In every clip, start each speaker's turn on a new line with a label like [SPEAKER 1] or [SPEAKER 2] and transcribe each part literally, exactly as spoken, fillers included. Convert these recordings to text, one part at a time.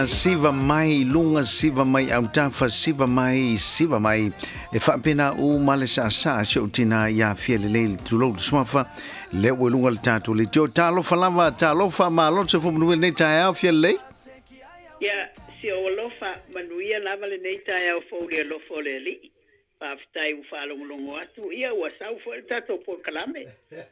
[SPEAKER 1] Siva mai lunga siva mai au tafa siva mai siva mai e fa pena u male sa sa so tina ya fiele le tulo swafa le we lunga le tatu le tio talo falava talo fa malo se fu mnu ne ta ya fiele
[SPEAKER 2] ya si o lo fa manuia lava le nei ta ya fo le lo fo le li fa ftai u fa lo longo atu ia wa sa fo el tatu por kalame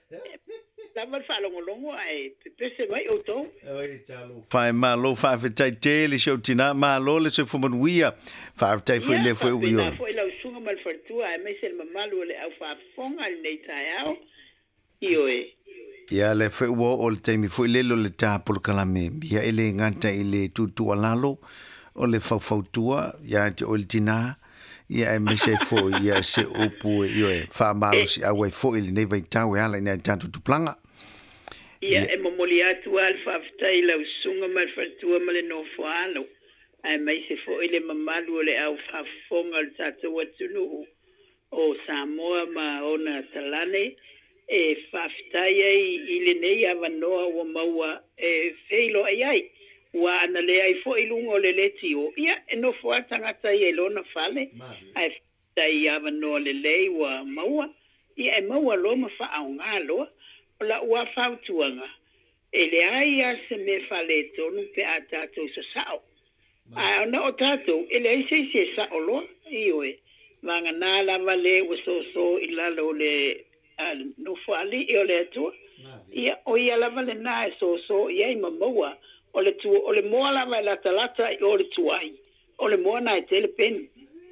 [SPEAKER 2] lava fa lo longo ai pese mai o to
[SPEAKER 1] fa malo fa ftai te le so tina malo le se fu manuia fa ftai fo le fo u yo
[SPEAKER 2] fo le sunga mal fartua ai me se malo le au fa fonga le nei ta ya io e
[SPEAKER 1] ya le fe wo o le temi fo le lo le ta por kalame ya ele ngata ile tutu alalo o le fa fautua ya te o le tina ya e me se fo ya se opu yo e fa malo si a we fo ile nei vai tau ala ina tanto tu planga
[SPEAKER 2] ya e mo molia tu alfa ftai la sunga mal fartua mal no fo alo ai me se fo ile mamalu le au fa fonga le tatu watunu o Samoa ma ona talane e faftai ai ile nei avanoa wa maua e feilo ai ai wa ana le ai fo ilungo le letio ia e no fo tangata i lona fale ai faftai avanoa le lei wa maua ia e maua lo ma fa au ngalo la wa fautuanga e le ai a se me fale tonu pe atato sa sao ai ona o tato ele ai se se sa olo ioe vanga na la vale o so so ilalo le no fali e ole tu ia o ia lava le na so so ia i mamoa o le tu o le moa lava la talata i o le tuai o le moa na te le pen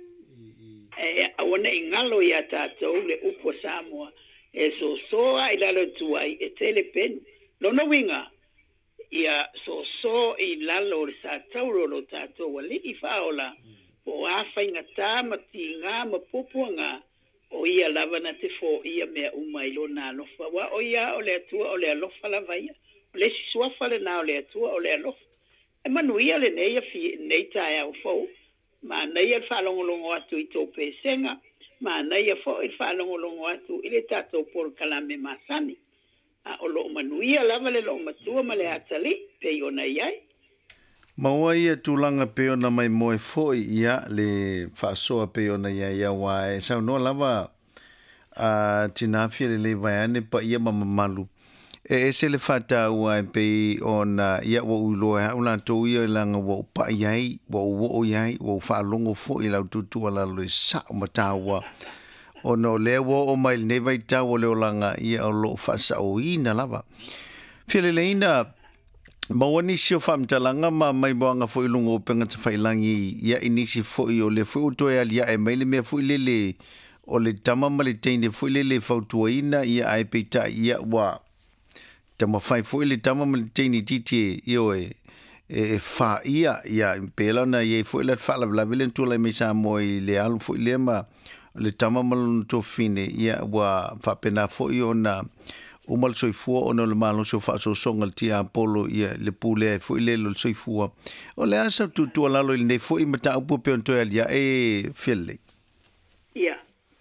[SPEAKER 2] e a ona ingalo ia tatou le upo Samoa e so so ai la le tuai e te le pen no no winga ia so so i lalo le sa tauro lo tatou wali i faola o afa inga tama tinga mapupuanga o ia lava na te fo ia mea umai lo na alofa wa o ia o le atua o le alofa la vaia o le sisuafa le na o le atua o le alofa e manuia le nei a fi nei tae au fo ma nei al whalongolongo atu i tō pēsenga ma nei a fo i whalongolongo atu i le tatou por kalame masani a o lo manuia lava le lo matua ma le atali pe i ona iai
[SPEAKER 1] Maua ia tūlanga peona mai moe foi ia le whaasoa peona ia ia wae. Sau noa lava uh, tinafia le le vaiane pa ia mamamalu. E e se le whata ua e pei ona ia wa uloa hau la tō ia langa wa upa iai, wa uo iai, wa whaalongo foi lau tutua la loe sa o mataua. O no lea wa o mai ne vai tau o leo langa ia o lo whasa o ina lava. Fia le ina Mawani sio famtalanga ma mai boanga fo ilungo penga te failangi ia inisi fo o le fo to ya lia e mai le me fo lele o le tama ma le teine fo lele fo tuaina ia ai peta ia wa tama fai fo le tama ma le teine titi io e e fa ia ia pela na ia fo le fa la velen tu le mesa mo le alu fo le ma le tama ma to fine ia wa fa pena fo io na o mal soifua ona le malo so fa so songa ti Apollo ia le pule fo ile lo soifua o le asa tu tu ala lo le fo i mata upo pe onto ia e felle
[SPEAKER 2] ia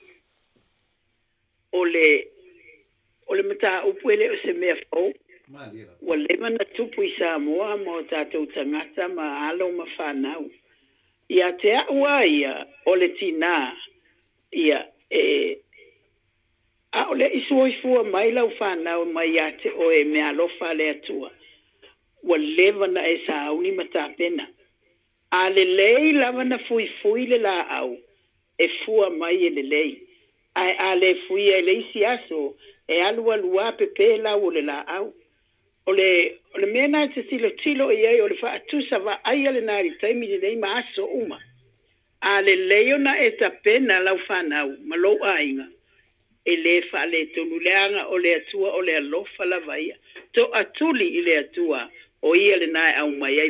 [SPEAKER 2] o le o le mata upo ele se me fo o le mana tupu i Samoa mo tatou tangata ma alo ma fanau ia te aua ia o le tina ia e a ole iso ifua mai lau whanau mai ate o e mea lofa le atua. Wa lewa na e sa au ni mata pena. A le lei lava na fui fui le la au. E fua mai e le lei. Ai a le fui e le isi aso. E alua lua pepe la o le la au. Ole, ole mena e te silo tilo e ai ole wha atusa wa ai ale nari taimi le nei ma aso uma. A le leo na e ta pena lau whanau. Malo a inga. E le fa le tonu leanga o le atua o le alofa la vaia. To atuli i le atua o ia le nae au mai